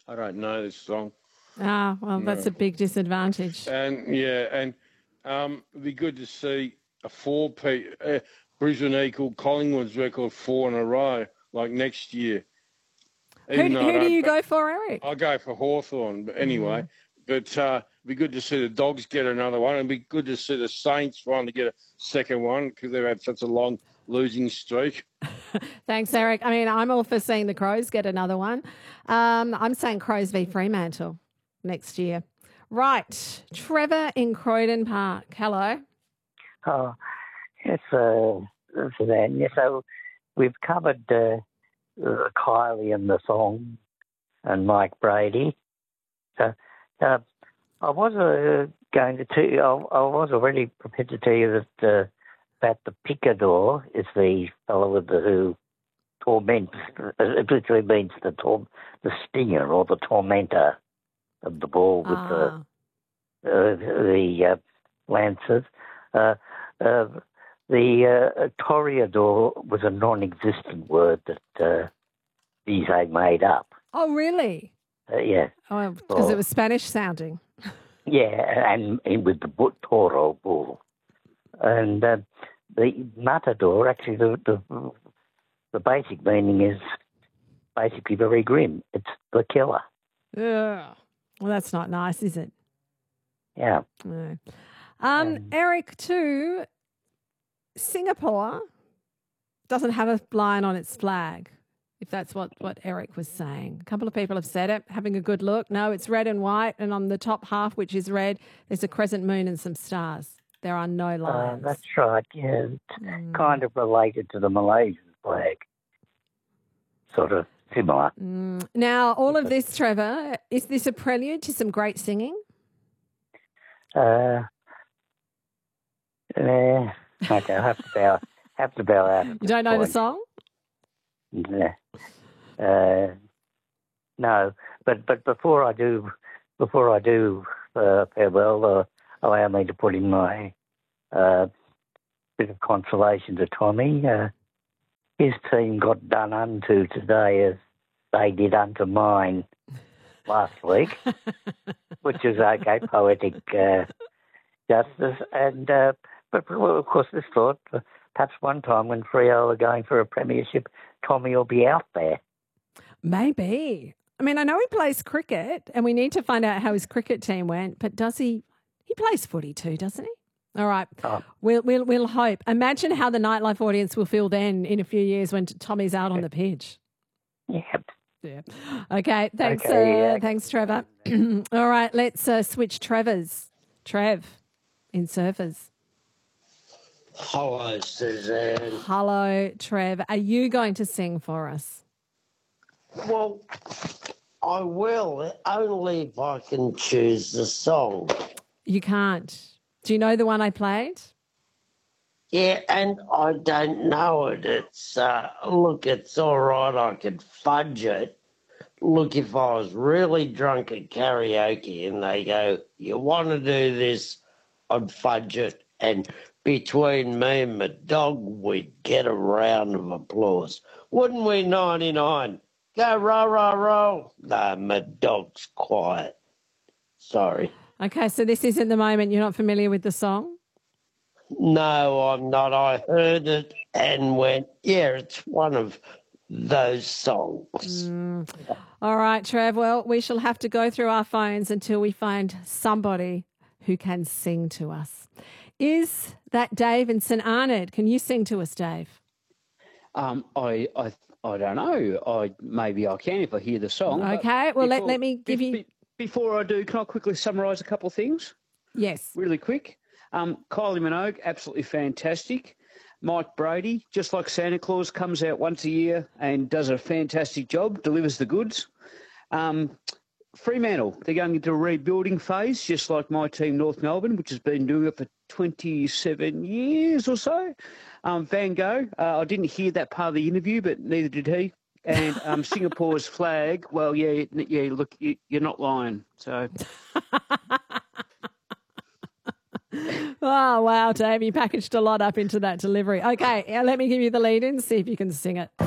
I don't know this song. Ah, well, that's No. a big disadvantage. It'd be good to see a Brisbane equal Collingwood's record 4 in a row, like next year. Who, Even though I who do don't, you go for, Eric? I'll go for Hawthorn. But anyway, Mm. it'd be good to see the Dogs get another one. It'd be good to see the Saints finally get a second one because they've had such a long losing streak. Thanks, Eric. I mean, I'm all for seeing the Crows get another one. I'm saying Crows v Fremantle next year. Right. Trevor in Croydon Park. Hello. Oh, yes, Suzanne. Yeah, so we've covered Kylie and the song and Mike Brady. So I was going to tell you, I was already prepared to tell you that the picador is the fellow with the who torments. It literally means the stinger or the tormentor of the ball with the lancers. The toreador was a non-existent word that Bizet made up. Oh, really? Yeah. Oh, because it was Spanish sounding. Yeah, and with the toro bull. And the matador, actually, the basic meaning is basically very grim. It's the killer. Yeah. Well, that's not nice, is it? Yeah. No. Eric, too, Singapore doesn't have a lion on its flag, if that's what Eric was saying. A couple of people have said it, having a good look. No, it's red and white, and on the top half, which is red, there's a crescent moon and some stars. There are no lions. That's right, yeah. It's kind of related to the Malaysian flag. Sort of similar. Now, all of this, Trevor, is this a prelude to some great singing? Okay, I have to bow out. You don't know the song? Yeah. No, but before I do farewell, allow me to put in my bit of consolation to Tommy. His team got done unto today as they did unto mine last week, which is okay, poetic justice. And but well, of course, this thought perhaps one time when Freo are going for a premiership, Tommy will be out there. Maybe. I mean, I know he plays cricket, and we need to find out how his cricket team went. But does he? He plays footy too, doesn't he? All right. Oh. We'll hope. Imagine how the nightlife audience will feel then in a few years when Tommy's out on the pitch. Yep. Yeah. Okay. Thanks. Thanks, Trevor. All right. Let's switch Trevors. Trev in Surfers. Hello, Suzanne. Hello, Trev. Are you going to sing for us? Well, I will, only if I can choose the song. You can't. Do you know the one I played? Yeah, and I don't know it. It's, look, it's all right. I could fudge it. Look, if I was really drunk at karaoke and they go, you want to do this, I'd fudge it. And between me and my dog, we'd get a round of applause. Wouldn't we, 99? Go, row, row, row. No, my dog's quiet. Sorry. Okay, so this isn't the moment. You're not familiar with the song? No, I'm not. I heard it and went, yeah, it's one of those songs. All right, Trev. Well, we shall have to go through our phones until we find somebody who can sing to us. Is that Dave in St Arnaud? Can you sing to us, Dave? I don't know. Maybe I can if I hear the song. Okay. Well, let me give you. Before I do, can I quickly summarise a couple of things? Yes. Really quick. Kylie Minogue, absolutely fantastic. Mike Brady, just like Santa Claus, comes out once a year and does a fantastic job, delivers the goods. Fremantle, they're going into a rebuilding phase, just like my team, North Melbourne, which has been doing it for 27 years or so. Van Gogh, I didn't hear that part of the interview, but neither did he. And Singapore's flag, well, yeah, look, you're not lying. So. Oh, wow, Dave, you packaged a lot up into that delivery. Okay, let me give you the lead in, see if you can sing it.